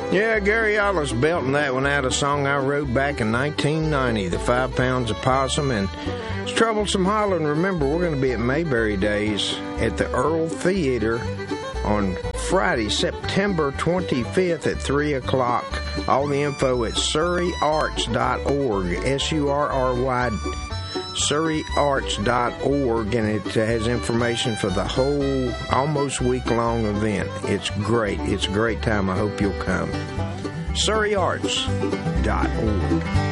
Yeah, Gary Allis belting that one out, a song I wrote back in 1990, The 5 Pounds of Possum, and it's Troublesome Hollering. Remember, we're going to be at Mayberry Days at the Earl Theater on Friday, September 25th at 3 o'clock. All the info at surreyarts.org, SURRY, surreyarts.org, and it has information for the whole almost week-long event. It's great. It's a great time. I hope you'll come. surreyarts.org.